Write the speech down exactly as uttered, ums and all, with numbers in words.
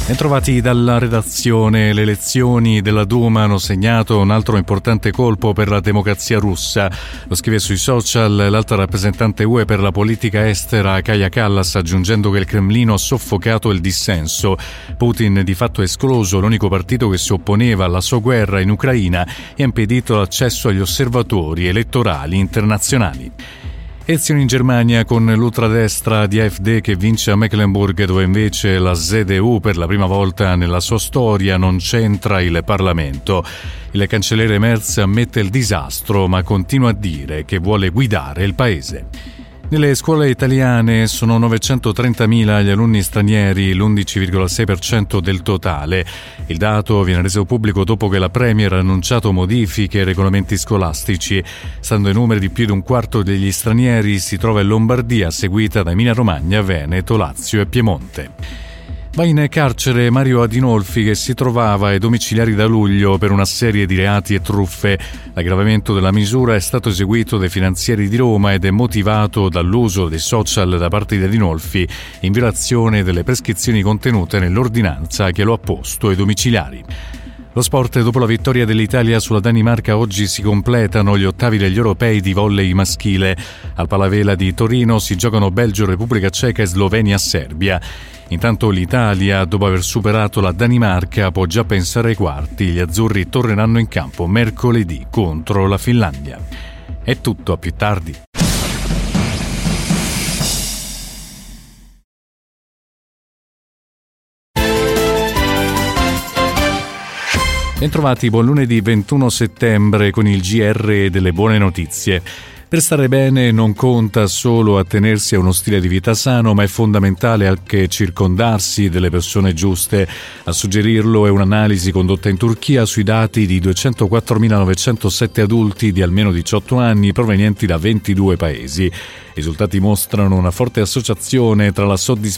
Bentrovati dalla redazione. Le elezioni della Duma hanno segnato un altro importante colpo per la democrazia russa. Lo scrive sui social l'alta rappresentante U E per la politica estera Kaja Kallas, aggiungendo che il Cremlino ha soffocato il dissenso. Putin di fatto è escluso l'unico partito che si opponeva alla sua guerra in Ucraina e ha impedito l'accesso agli osservatori elettorali internazionali. Elezioni in Germania con l'ultradestra di A F D che vince a Mecklenburg, dove invece la Z D U per la prima volta nella sua storia non c'entra il Parlamento. Il cancelliere Merz ammette il disastro, ma continua a dire che vuole guidare il paese. Nelle scuole italiane sono novecentotrentamila gli alunni stranieri, l'undici virgola sei per cento del totale. Il dato viene reso pubblico dopo che la Premier ha annunciato modifiche ai regolamenti scolastici. Stando ai numeri, di più di un quarto degli stranieri si trova in Lombardia, seguita da Emilia-Romagna, Veneto, Lazio e Piemonte. Va in carcere Mario Adinolfi, che si trovava ai domiciliari da luglio per una serie di reati e truffe. L'aggravamento della misura è stato eseguito dai finanzieri di Roma ed è motivato dall'uso dei social da parte di Adinolfi in violazione delle prescrizioni contenute nell'ordinanza che lo ha posto ai domiciliari. Lo sport. Dopo la vittoria dell'Italia sulla Danimarca, oggi si completano gli ottavi degli europei di volley maschile. Al Palavela di Torino si giocano Belgio, Repubblica Ceca e Slovenia-Serbia. Intanto l'Italia, dopo aver superato la Danimarca, può già pensare ai quarti. Gli azzurri torneranno in campo mercoledì contro la Finlandia. È tutto, a più tardi. Bentrovati, buon lunedì ventuno settembre con il G R delle buone notizie. Per stare bene non conta solo attenersi a uno stile di vita sano, ma è fondamentale anche circondarsi delle persone giuste. A suggerirlo è un'analisi condotta in Turchia sui dati di duecentoquattromilanovecentosette adulti di almeno diciotto anni provenienti da ventidue paesi. I risultati mostrano una forte associazione tra la soddisfazione